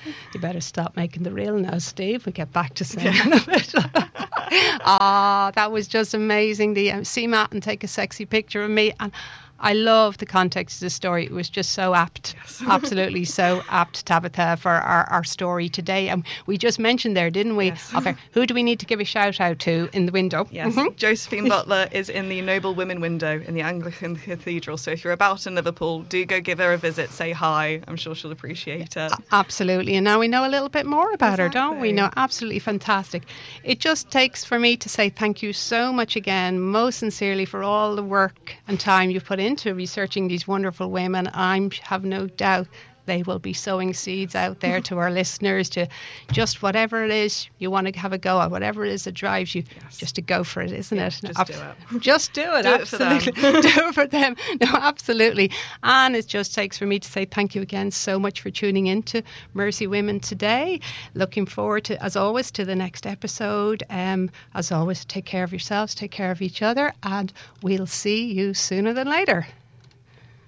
You better stop making the reel now, Steve. We get back to singing a bit. That was just amazing. The see Matt and take a sexy picture of me, and I love the context of the story. It was just so apt, absolutely so apt, Tabitha, for our story today. And we just mentioned there, didn't we? Yes. Okay, who do we need to give a shout out to in the window? Yes, Josephine Butler is in the Noble Women window in the Anglican Cathedral. So if you're about in Liverpool, do go give her a visit, say hi. I'm sure she'll appreciate it. Absolutely. And now we know a little bit more about her, don't we? No, absolutely fantastic. It just takes for me to say thank you so much again, most sincerely, for all the work and time you've put into researching these wonderful women. I have no doubt they will be sowing seeds out there to our listeners to just whatever it is you want to have a go at, whatever it is that drives you, just to go for it, isn't it? Just do it. Just do it, absolutely. Do it for them. No, absolutely. And it just takes for me to say thank you again so much for tuning in to Mercy Women today. Looking forward to, as always, to the next episode. As always, take care of yourselves, take care of each other, and we'll see you sooner than later.